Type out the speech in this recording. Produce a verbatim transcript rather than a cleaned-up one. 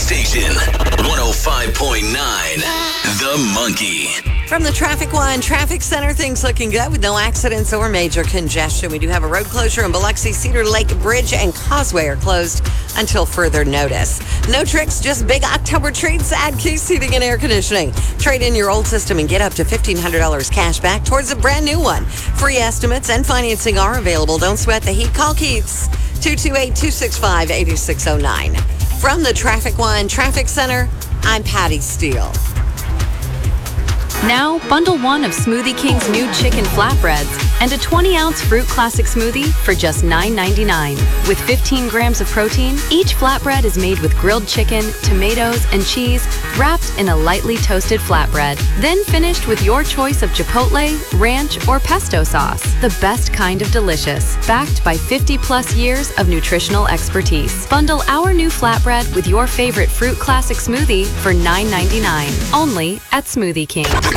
station, one oh five point nine, The Monkey. From the Traffic One Traffic Center, things looking good with no accidents or major congestion. We do have a road closure in Biloxi. Cedar Lake Bridge and Causeway are closed until further notice. No tricks, just big October treats at Keith's Heating and Air Conditioning. Trade in your old system and get up to fifteen hundred dollars cash back towards a brand new one. Free estimates and financing are available. Don't sweat the heat. Call Keith's, two two eight, two six five, eight six zero nine. From the Traffic One Traffic Center, I'm Patty Steele. Now, bundle one of Smoothie King's new chicken flatbreads and a twenty ounce fruit classic smoothie for just nine ninety-nine. With fifteen grams of protein, each flatbread is made with grilled chicken, tomatoes, and cheese wrapped in a lightly toasted flatbread. Then finished with your choice of chipotle, ranch, or pesto sauce. The best kind of delicious, backed by fifty plus years of nutritional expertise. Bundle our new flatbread with your favorite fruit classic smoothie for nine ninety-nine. Only at Smoothie King.